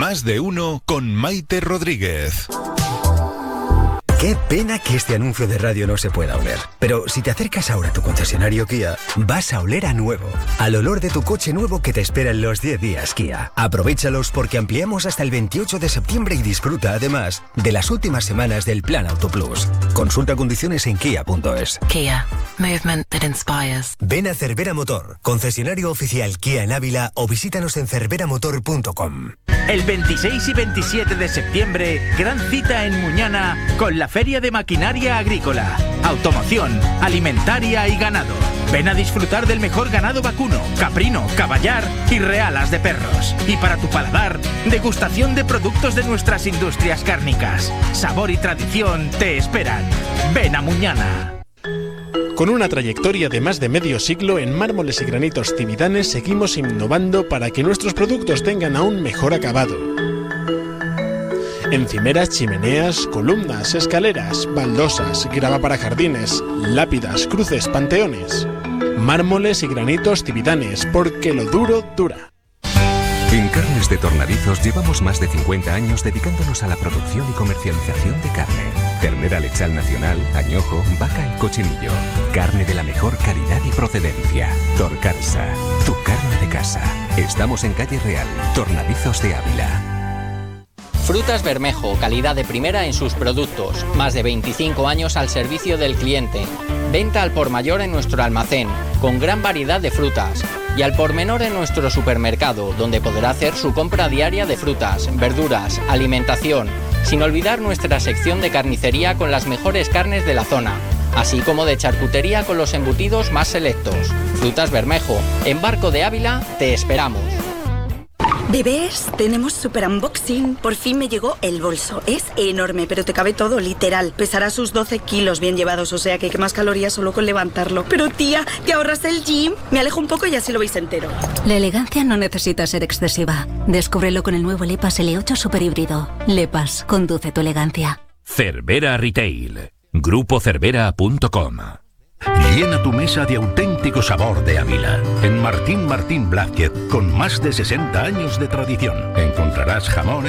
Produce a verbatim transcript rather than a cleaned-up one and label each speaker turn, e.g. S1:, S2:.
S1: Más de uno con Maite Rodríguez.
S2: Qué pena que este anuncio de radio no se pueda oler. Pero si te acercas ahora a tu concesionario Kia, vas a oler a nuevo. Al olor de tu coche nuevo que te espera en los diez días Kia. Aprovéchalos porque ampliamos hasta el veintiocho de septiembre y disfruta además de las últimas semanas del Plan Auto Plus. Consulta condiciones en kia punto es.
S3: Kia. Movement that inspires.
S2: Ven a Cervera Motor, concesionario oficial Kia en Ávila, o visítanos en cervera motor punto com.
S4: El veintiséis y veintisiete de septiembre, gran cita en Muñana con la Feria de Maquinaria Agrícola, Automoción, Alimentaria y Ganado. Ven a disfrutar del mejor ganado vacuno, caprino, caballar y realas de perros. Y para tu paladar, degustación de productos de nuestras industrias cárnicas. Sabor y tradición te esperan. Ven a Muñana.
S5: Con una trayectoria de más de medio siglo en mármoles y granitos Cividanes seguimos innovando para que nuestros productos tengan aún mejor acabado. Encimeras, chimeneas, columnas, escaleras, baldosas, grava para jardines, lápidas, cruces, panteones. Mármoles y granitos Cividanes, porque lo duro dura.
S6: En Carnes de Tornadizos llevamos más de cincuenta años dedicándonos a la producción y comercialización de carne. Ternera lechal nacional, añojo, vaca y cochinillo. Carne de la mejor calidad y procedencia. Torcarsa, tu carne de casa. Estamos en Calle Real, Tornadizos de Ávila.
S7: Frutas Bermejo, calidad de primera en sus productos. Más de veinticinco años al servicio del cliente. Venta al por mayor en nuestro almacén, con gran variedad de frutas. Y al por menor en nuestro supermercado, donde podrá hacer su compra diaria de frutas, verduras, alimentación. Sin olvidar nuestra sección de carnicería con las mejores carnes de la zona. Así como de charcutería con los embutidos más selectos. Frutas Bermejo, en Barco de Ávila, te esperamos.
S8: Bebés, tenemos super unboxing. Por fin me llegó el bolso. Es enorme, pero te cabe todo, literal. Pesará sus doce kilos bien llevados, o sea que quemas calorías solo con levantarlo. Pero tía, ¿te ahorras el gym? Me alejo un poco y así lo veis entero.
S9: La elegancia no necesita ser excesiva. Descúbrelo con el nuevo Lepas L ocho Super Híbrido. Lepas, conduce tu elegancia.
S10: Cervera Retail. grupo cervera punto com.
S11: Llena tu mesa de auténtico sabor de Ávila. En Martín Martín Blázquez, con más de sesenta años de tradición, encontrarás jamones